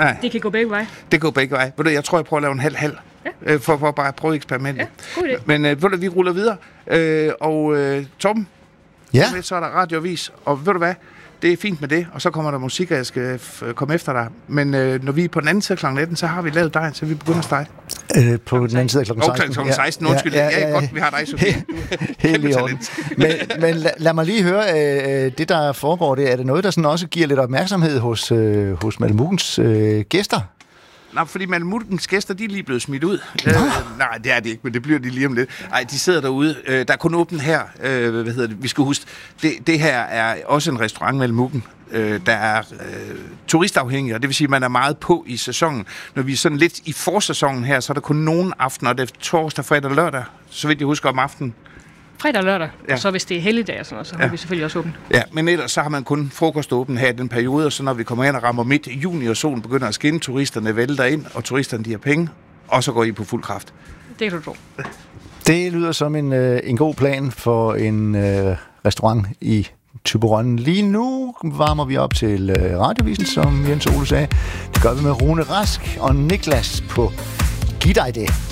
Nej. Det kan gå begge veje. Det går begge veje. Jeg tror, jeg prøver at lave en halv. Ja. For bare at prøve eksperimentet. Ja, god idé. Men vi ruller videre. Torben, Ja. så er der radioavis. Og ved du hvad? Det er fint med det, og så kommer der musik, og jeg skal komme efter dig. Men når vi er på den anden side kl. 19, så har vi lavet dejen, så vi begynder at stege. På den anden side af kl. 16. Kl. 16, undskyld. Ja, godt, vi har dig, Sofie. Helt i orden. Men lad mig lige høre, det der foregår, er det noget, der sådan også giver lidt opmærksomhed hos Malle Mugens gæster? Nej, fordi Malmutkens gæster, de er lige blevet smidt ud. Nej, det er de ikke, men det bliver de lige om lidt. Nej, de sidder derude. Der er kun åbent her. Vi skal huske, det her er også en restaurant, Malmukken. Der er turistafhængige, og det vil sige, at man er meget på i sæsonen. Når vi er sådan lidt i forsæsonen her, så er der kun nogle aftener, det er torsdag, fredag og lørdag, så vidt jeg husker om aftenen. Fredag og lørdag, Ja. og så hvis det er helligdag og sådan noget, så har vi selvfølgelig også åbent. Ja, men ellers så har man kun frokost åben her i den periode, og så når vi kommer ind og rammer midt i juni, og solen begynder at skinne, turisterne vælter ind, og turisterne de har penge, og så går I på fuld kraft. Det kan du tro. Det lyder som en god plan for en restaurant i Thyborøn. Lige nu varmer vi op til radiovisen, som Jens Ole sagde. Det gør vi med Rune Rask og Niklas på Giv dig det.